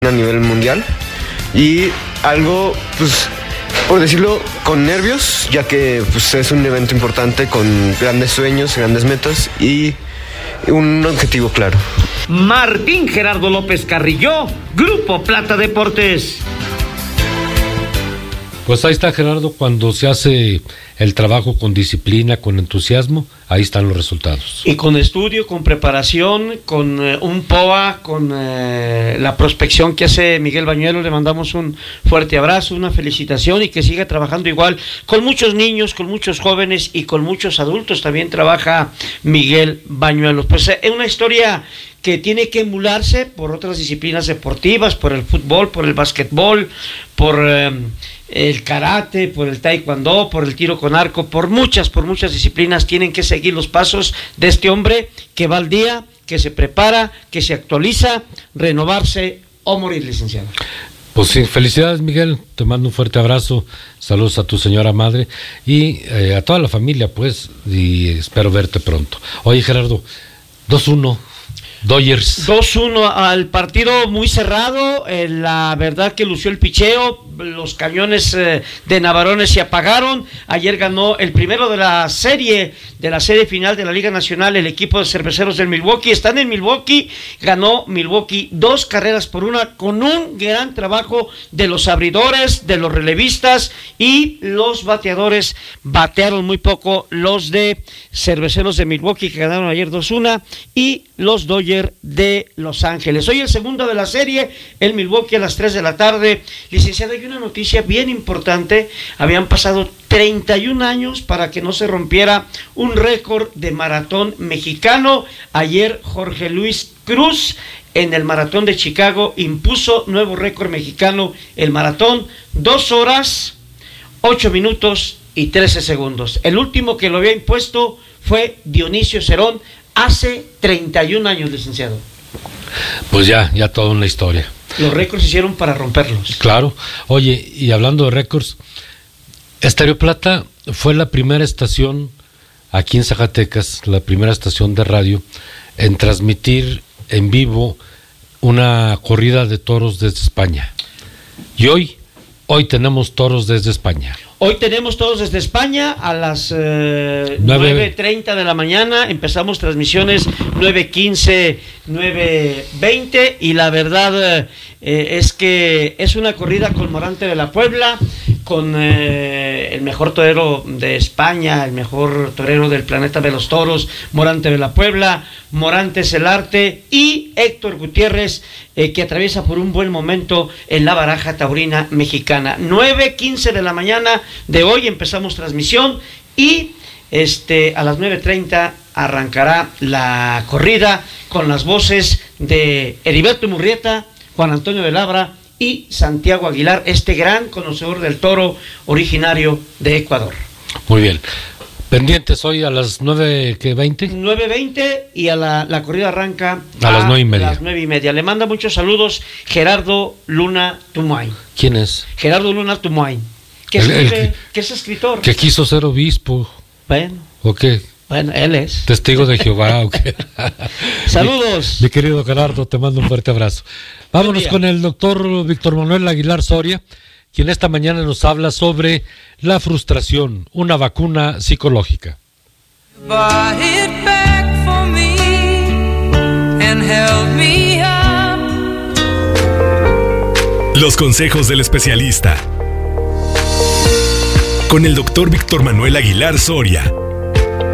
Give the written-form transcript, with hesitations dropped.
a nivel mundial y algo, pues, por decirlo, con nervios, ya que pues, es un evento importante con grandes sueños, grandes metas y un objetivo claro. Martín Gerardo López Carrillo, Grupo Plata Deportes. Pues ahí está, Gerardo, cuando se hace el trabajo con disciplina, con entusiasmo, ahí están los resultados. Y con estudio, con preparación, con un POA, con la prospección que hace Miguel Bañuelos, le mandamos un fuerte abrazo, una felicitación y que siga trabajando igual con muchos niños, con muchos jóvenes y con muchos adultos. También trabaja Miguel Bañuelos. Pues es una historia que tiene que emularse por otras disciplinas deportivas, por el fútbol, por el básquetbol, por el karate, por el taekwondo, por el tiro con arco, por muchas disciplinas. Tienen que seguir los pasos de este hombre que va al día, que se prepara, que se actualiza, renovarse o morir, licenciado. Pues sí, felicidades, Miguel, te mando un fuerte abrazo, saludos a tu señora madre y a toda la familia, pues, y espero verte pronto. Oye, Gerardo, 2-1 Dodgers. 2-1 al partido muy cerrado, la verdad que lució el picheo, los cañones de Navarone se apagaron. Ayer ganó el primero de la serie final de la Liga Nacional, el equipo de cerveceros del Milwaukee. Están en Milwaukee, ganó Milwaukee 2-1 con un gran trabajo de los abridores, de los relevistas y los bateadores. Batearon muy poco los de cerveceros de Milwaukee, que ganaron ayer 2-1, y los Dodgers de Los Ángeles. Hoy el segundo de la serie, el Milwaukee a las 3 de la tarde. Licenciado, hay una noticia bien importante. Habían pasado 31 años para que no se rompiera un récord de maratón mexicano. Ayer Jorge Luis Cruz en el maratón de Chicago impuso nuevo récord mexicano, el maratón, 2 horas, 8 minutos y 13 segundos. El último que lo había impuesto fue Dionisio Cerón hace 31 años, licenciado. Pues ya toda una historia. Los récords se hicieron para romperlos. Claro. Oye, y hablando de récords, Estéreo Plata fue la primera estación aquí en Zacatecas, la primera estación de radio en transmitir en vivo una corrida de toros desde España. Y hoy tenemos toros desde España. Hoy tenemos toros desde España a las 9:30 de la mañana. Empezamos transmisiones 9:15, 9:20 y la verdad es que es una corrida con Morante de la Puebla, con el mejor torero de España, el mejor torero del planeta de los toros, Morante de la Puebla, Morante Celarte y Héctor Gutiérrez, que atraviesa por un buen momento en la baraja taurina mexicana. 9:15 de la mañana de hoy empezamos transmisión y a las 9:30 arrancará la corrida con las voces de Heriberto Murrieta, Juan Antonio de Labra y Santiago Aguilar, este gran conocedor del toro originario de Ecuador. Muy bien. Pendientes hoy a las 9:20. 9:20 y la corrida arranca a las 9:30. A las 9:30. Le manda muchos saludos Gerardo Luna Tumain. ¿Quién es? Gerardo Luna Tumain. Que escribe, que es escritor. Que quiso ser obispo. Bueno. ¿O qué? Bueno, él es. Testigo de Jehová, ¿o qué? Saludos. Mi querido Gerardo, te mando un fuerte abrazo. Vámonos con el doctor Víctor Manuel Aguilar Soria, quien esta mañana nos habla sobre la frustración, una vacuna psicológica. Los consejos del especialista. Con el doctor Víctor Manuel Aguilar Soria.